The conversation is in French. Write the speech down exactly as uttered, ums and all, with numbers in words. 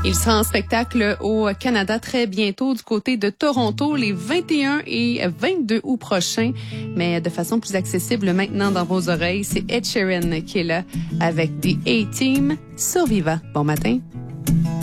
Il sera en spectacle au Canada très bientôt du côté de Toronto les vingt et un et vingt-deux août prochains. Mais de façon plus accessible maintenant dans vos oreilles, c'est Ed Sheeran qui est là avec The A-Team sur Viva. Bon matin.